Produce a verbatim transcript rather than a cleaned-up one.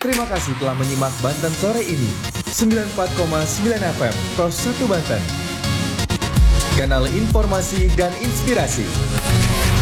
Terima kasih telah menyimak Banten Sore ini. sembilan puluh empat koma sembilan F M, Pros satu Banten. Kanal informasi dan inspirasi.